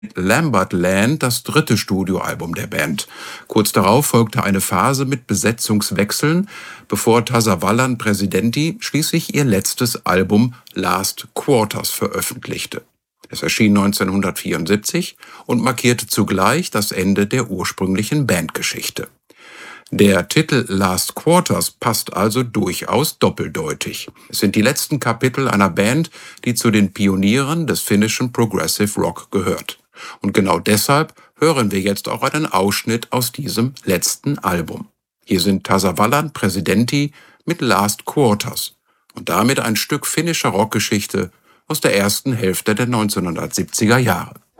Lambert Land das dritte Studioalbum der Band. Kurz darauf folgte eine Phase mit Besetzungswechseln, bevor Tasavallan Presidenti schließlich ihr letztes Album Last Quarters veröffentlichte. Es erschien 1974 und markierte zugleich das Ende der ursprünglichen Bandgeschichte. Der Titel Last Quarters passt also durchaus doppeldeutig. Es sind die letzten Kapitel einer Band, die zu den Pionieren des finnischen Progressive Rock gehört. Und genau deshalb hören wir jetzt auch einen Ausschnitt aus diesem letzten Album. Hier sind Tasavallan Presidenti mit Last Quarters und damit ein Stück finnischer Rockgeschichte aus der ersten Hälfte der 1970er Jahre.